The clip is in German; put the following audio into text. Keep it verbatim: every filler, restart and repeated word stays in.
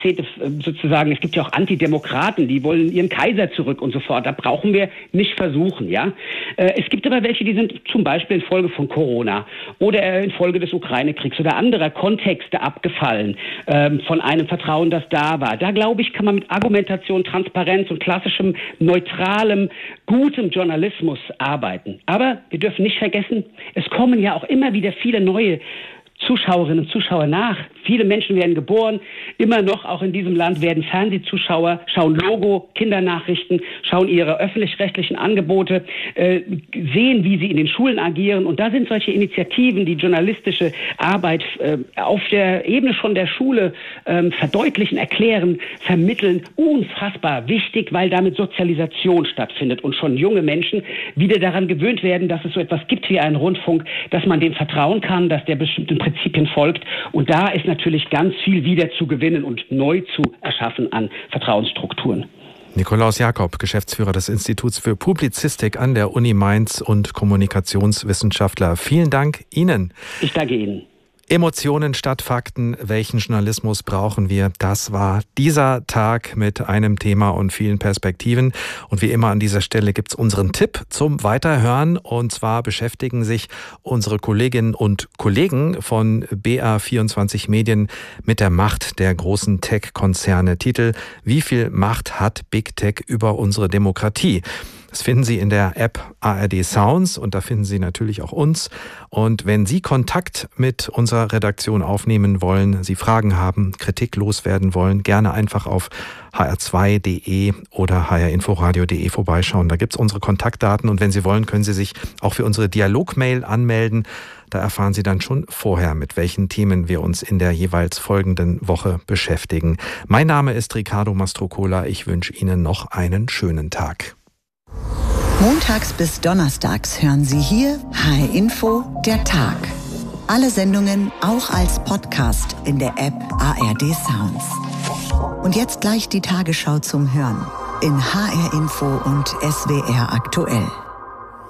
sozusagen, es gibt ja auch Antidemokraten, die wollen ihren Kaiser zurück und so fort. Da brauchen wir nicht versuchen, ja. Es gibt aber welche, die sind zum Beispiel infolge von Corona oder infolge des Ukraine-Kriegs oder anderer Kontexte abgefallen von einem Vertrauen, das da war. Da, glaube ich, kann man mit Argumentation, Transparenz und klassischem, neutralem, gutem Journalismus arbeiten. Aber wir dürfen nicht vergessen, es kommen ja auch immer wieder viele neue Zuschauerinnen und Zuschauer nach. Viele Menschen werden geboren. Immer noch, auch in diesem Land, werden Fernsehzuschauer, schauen Logo, Kindernachrichten, schauen ihre öffentlich-rechtlichen Angebote, äh, sehen, wie sie in den Schulen agieren. Und da sind solche Initiativen, die journalistische Arbeit äh, auf der Ebene schon der Schule äh, verdeutlichen, erklären, vermitteln, unfassbar wichtig, weil damit Sozialisation stattfindet und schon junge Menschen wieder daran gewöhnt werden, dass es so etwas gibt wie einen Rundfunk, dass man dem vertrauen kann, dass der bestimmten Prinzipien folgt. Und da ist natürlich ganz viel wieder zu gewinnen und neu zu erschaffen an Vertrauensstrukturen. Nikolaus Jakob, Geschäftsführer des Instituts für Publizistik an der Uni Mainz und Kommunikationswissenschaftler. Vielen Dank Ihnen. Ich danke Ihnen. Emotionen statt Fakten, welchen Journalismus brauchen wir? Das war dieser Tag mit einem Thema und vielen Perspektiven. Und wie immer an dieser Stelle gibt's unseren Tipp zum Weiterhören. Und zwar beschäftigen sich unsere Kolleginnen und Kollegen von B R vierundzwanzig Medien mit der Macht der großen Tech-Konzerne. Titel: Wie viel Macht hat Big Tech über unsere Demokratie? Das finden Sie in der App A R D Sounds und da finden Sie natürlich auch uns. Und wenn Sie Kontakt mit unserer Redaktion aufnehmen wollen, Sie Fragen haben, Kritik loswerden wollen, gerne einfach auf h r zwei punkt d e oder h r inforadio punkt d e vorbeischauen. Da gibt's unsere Kontaktdaten und wenn Sie wollen, können Sie sich auch für unsere Dialogmail anmelden. Da erfahren Sie dann schon vorher, mit welchen Themen wir uns in der jeweils folgenden Woche beschäftigen. Mein Name ist Ricardo Mastrocola. Ich wünsche Ihnen noch einen schönen Tag. Montags bis donnerstags hören Sie hier H R Info, der Tag. Alle Sendungen auch als Podcast in der App A R D Sounds. Und jetzt gleich die Tagesschau zum Hören in H R Info und S W R aktuell.